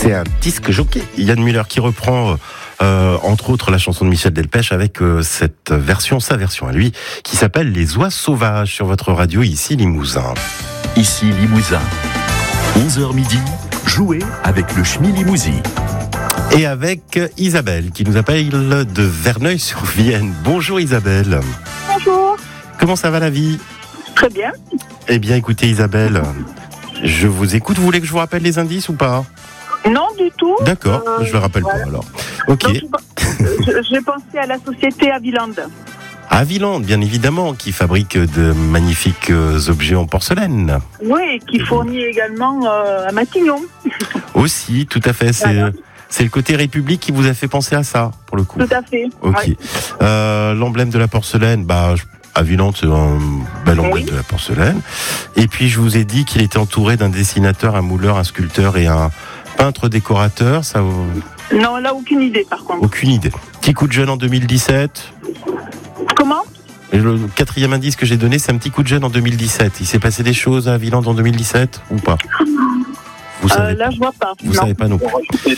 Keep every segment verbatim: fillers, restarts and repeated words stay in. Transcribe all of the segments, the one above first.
C'est un disque jockey, Yann Müller, qui reprend euh, entre autres la chanson de Michel Delpech avec euh, cette version, sa version à lui, qui s'appelle Les Oies Sauvages sur votre radio ici Limousin. Ici Limousin, onze heures midi, jouez avec le Schmi-Limousin. Et avec Isabelle, qui nous appelle de Verneuil-sur-Vienne. Bonjour Isabelle. Bonjour. Comment ça va la vie ? Très bien. Eh bien écoutez Isabelle, je vous écoute. Vous voulez que je vous rappelle les indices ou pas ? Non, du tout. D'accord, euh, je le rappelle voilà. pas alors. Ok. Donc, je- J'ai pensé à la société Aviland. Aviland, bien évidemment, qui fabrique de magnifiques euh, objets en porcelaine. Oui, qui fournit également euh, à Matignon. Aussi, tout à fait. C'est, Voilà. c'est le côté République qui vous a fait penser à ça, pour le coup. Tout à fait. Ok. Ouais. Euh, l'emblème de la porcelaine, bah, je- Aviland, c'est un bel emblème Oui. de la porcelaine. Et puis, je vous ai dit qu'il était entouré d'un dessinateur, un mouleur, un sculpteur et un peintre décorateur. Ça, vous- Non, là, aucune idée, par contre. aucune idée. Petit coup de jeune en deux mille dix-sept. Comment ? Et le quatrième indice que j'ai donné, c'est un petit coup de jeune en deux mille dix-sept. Il s'est passé des choses à Aviland en deux mille dix-sept ou pas ? Vous savez Euh, Là, pas. je vois pas. Vous Non. savez pas non plus.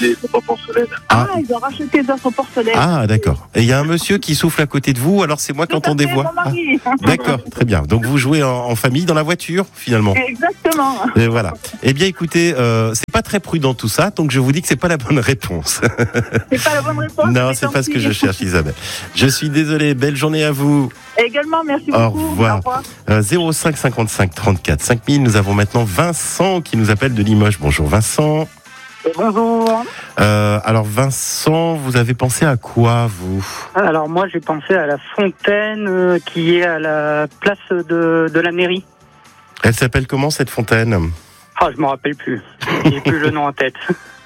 Ah, ils ont racheté des œuvres porcelaines. Ah, d'accord. Et il y a un monsieur qui souffle à côté de vous, alors c'est moi qui Tout entends à des fait, voix. mon mari. Ah, d'accord, très bien. Donc vous jouez en, en famille dans la voiture, finalement. Exactement. Et voilà. Eh bien, écoutez, euh, c'est pas très prudent tout ça, donc je vous dis que c'est pas la bonne réponse. C'est pas la bonne réponse. non, mais c'est tant pas ce que pis. je cherche, Isabelle. Je suis désolé. Belle journée à vous. Également, merci Au beaucoup. revoir. Euh, zéro cinq cinquante-cinq trente-quatre cinq mille. Nous avons maintenant Vincent qui nous appelle de Limoges. Bonjour Vincent. Bonjour. Euh, alors Vincent, vous avez pensé à quoi vous ? Alors moi j'ai pensé à la fontaine euh, qui est à la place de, de la mairie. Elle s'appelle comment cette fontaine ? Ah je me rappelle plus. J'ai plus le nom en tête.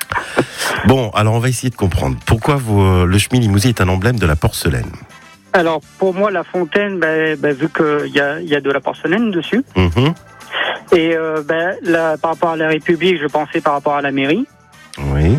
Bon, alors on va essayer de comprendre. Pourquoi vous, euh, le Schmi-Limousin est un emblème de la porcelaine ? Alors pour moi la fontaine, bah, bah, vu qu'il y a, y a de la porcelaine dessus, Mhm. et euh, bah, là, par rapport à la République, je pensais par rapport à la mairie. Oui.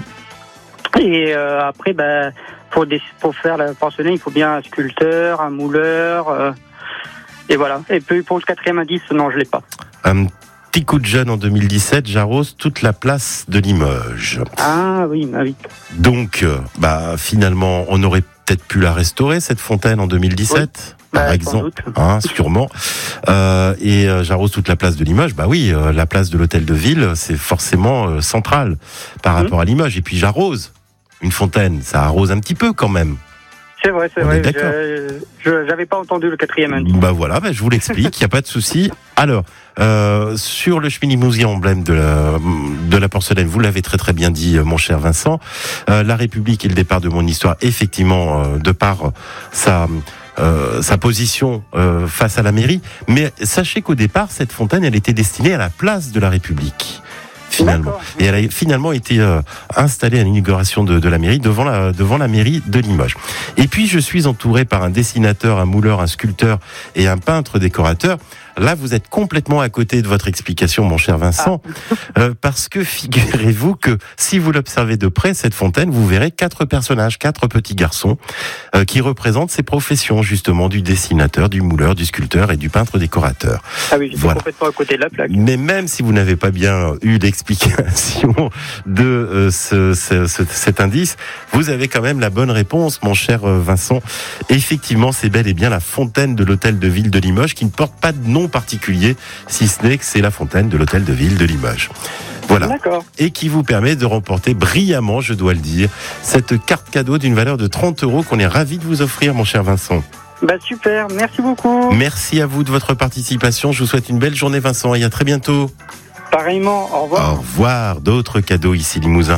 Et euh, après, bah, pour, des, pour faire la porcelaine, il faut bien un sculpteur, un mouleur, euh, et voilà. Et puis pour le quatrième indice, non, je l'ai pas. Un petit coup de jeune en deux mille dix-sept, j'arrose toute la place de Limoges. Ah oui, bah oui. Donc, euh, bah, finalement, on aurait peut-être pu la restaurer, cette fontaine, en deux mille dix-sept, par Bah, sans exemple. doute. Hein, sûrement. Euh, et euh, j'arrose toute la place de Limoges. Bah oui, euh, la place de l'hôtel de ville, c'est forcément euh, central par Mmh. rapport à Limoges. Et puis j'arrose une fontaine, ça arrose un petit peu quand même. C'est vrai, c'est On vrai. est d'accord. Je, je- j'avais pas entendu le quatrième indice. Bah voilà, bah je vous l'explique, il n'y a pas de souci. Alors, euh, sur le Schmi-Limousin, emblème de la, de la porcelaine, vous l'avez très très bien dit, mon cher Vincent, euh, la République est le départ de mon histoire, effectivement, euh, de par sa... Euh, sa position euh, face à la mairie, mais sachez qu'au départ, cette fontaine, elle était destinée à la place de la République, finalement. D'accord. Et elle a finalement été euh, installée à l'inauguration de, de la mairie, devant la, devant la mairie de Limoges. Et puis, je suis entouré par un dessinateur, un mouleur, un sculpteur et un peintre décorateur. Là, vous êtes complètement à côté de votre explication, mon cher Vincent, euh, parce que figurez-vous que si vous l'observez de près, cette fontaine, vous verrez quatre personnages, quatre petits garçons, euh, qui représentent ces professions, justement, du dessinateur, du mouleur, du sculpteur et du peintre décorateur. Ah oui, j'étais Voilà. complètement à côté de la plaque. Mais même si vous n'avez pas bien eu l'explication de euh, ce, ce- ce- cet indice, vous avez quand même la bonne réponse, mon cher euh, Vincent. Effectivement, c'est bel et bien la fontaine de l'hôtel de ville de Limoges, qui ne porte pas de nom particulier, si ce n'est que c'est la fontaine de l'hôtel de ville de Limoges. Voilà. D'accord. Et qui vous permet de remporter brillamment, je dois le dire, cette carte cadeau d'une valeur de trente euros qu'on est ravi de vous offrir, mon cher Vincent. Bah super, merci beaucoup. Merci à vous de votre participation. Je vous souhaite une belle journée, Vincent, et à très bientôt. Pareillement, au revoir. Au revoir. D'autres cadeaux ici, Limousin,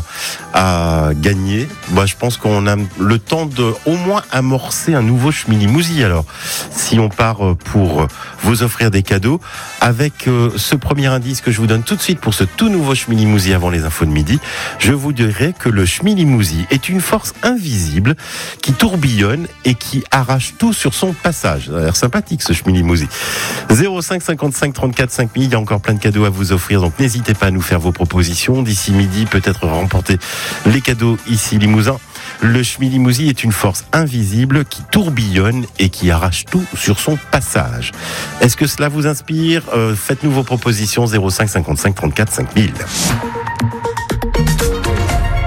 à gagner. Moi, je pense qu'on a le temps de au moins amorcer un nouveau Schmi-Limousin. Alors, si on part pour vous offrir des cadeaux, avec euh, ce premier indice que je vous donne tout de suite pour ce tout nouveau Schmi-Limousin avant les infos de midi, je vous dirais que le Schmi-Limousin est une force invisible qui tourbillonne et qui arrache tout sur son passage. Ça a l'air sympathique, ce Schmi-Limousin. zéro cinq cinquante-cinq trente-quatre cinq mille, il y a encore plein de cadeaux à vous offrir, donc n'hésitez pas à nous faire vos propositions. D'ici midi, peut-être remporter les cadeaux ici Limousin. Le Schmi-Limousin est une force invisible qui tourbillonne et qui arrache tout sur son passage. Est-ce que cela vous inspire ? euh, Faites-nous vos propositions, zéro cinq cinquante-cinq trente-quatre cinq mille.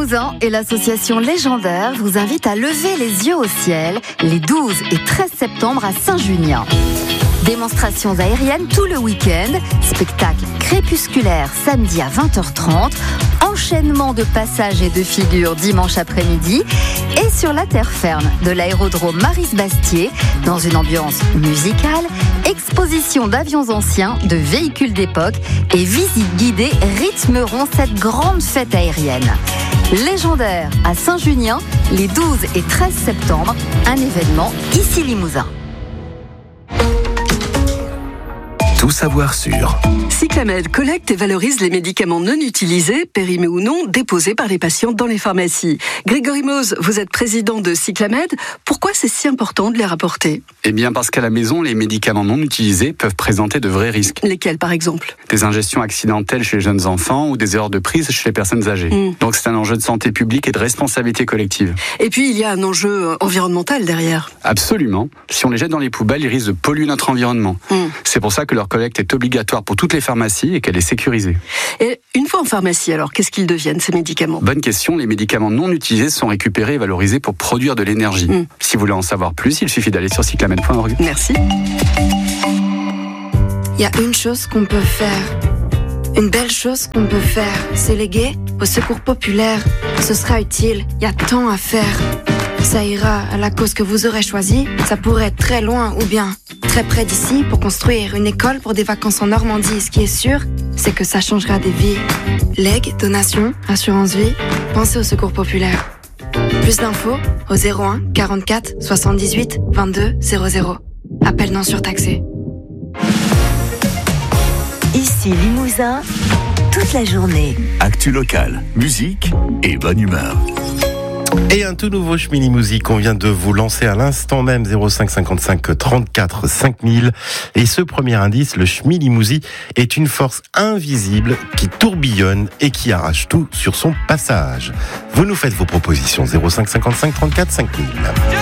Limousin et l'association Légendaire vous invitent à lever les yeux au ciel les douze et treize septembre à Saint-Junien. Démonstrations aériennes tout le week-end, spectacle crépusculaire samedi à vingt heures trente, enchaînement de passages et de figures dimanche après-midi et sur la terre ferme de l'aérodrome Maris-Bastier, dans une ambiance musicale, exposition d'avions anciens, de véhicules d'époque et visites guidées rythmeront cette grande fête aérienne. Légendaire à Saint-Junien, les douze et treize septembre, un événement ici Limousin. Tout savoir sur Cyclamed collecte et valorise les médicaments non utilisés, périmés ou non, déposés par les patients dans les pharmacies. Grégory Mose, vous êtes président de Cyclamed. Pourquoi c'est si important de les rapporter ? Eh bien parce qu'à la maison, les médicaments non utilisés peuvent présenter de vrais risques. Lesquels par exemple ? Des ingestions accidentelles chez les jeunes enfants ou des erreurs de prise chez les personnes âgées. Mmh. Donc c'est un enjeu de santé publique et de responsabilité collective. Et puis il y a un enjeu environnemental derrière. Absolument. Si on les jette dans les poubelles, ils risquent de polluer notre environnement. Mmh. C'est pour ça que leur collecte est obligatoire pour toutes les pharmacies et qu'elle est sécurisée. Et une fois en pharmacie, alors, qu'est-ce qu'ils deviennent, ces médicaments ? Bonne question, les médicaments non utilisés sont récupérés et valorisés pour produire de l'énergie. Mmh. Si vous voulez en savoir plus, il suffit d'aller sur cyclamed point org. Merci. Il y a une chose qu'on peut faire, une belle chose qu'on peut faire, c'est léguer au secours populaire. Ce sera utile, il y a tant à faire. Ça ira à la cause que vous aurez choisie, ça pourrait être très loin ou bien très près d'ici pour construire une école pour des vacances en Normandie. Ce qui est sûr, c'est que ça changera des vies. Legs, donations, assurance vie, pensez au secours populaire. Plus d'infos au zéro un quarante-quatre soixante-dix-huit vingt-deux zéro zéro. Appel non surtaxé. Ici Limousin, toute la journée. Actu locale, musique et bonne humeur. Et un tout nouveau Schmillimousi qu'on vient de vous lancer à l'instant même, zéro cinq cinquante-cinq trente-quatre cinq mille. Et ce premier indice, le Schmillimousi, est une force invisible qui tourbillonne et qui arrache tout sur son passage. Vous nous faites vos propositions, zéro cinq cinquante-cinq trente-quatre cinq mille.